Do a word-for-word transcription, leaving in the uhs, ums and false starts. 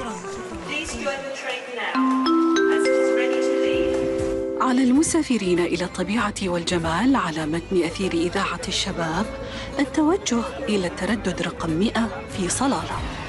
على المسافرين إلى الطبيعة والجمال على متن أثير إذاعة الشباب التوجه إلى التردد رقم مئة في صلالة.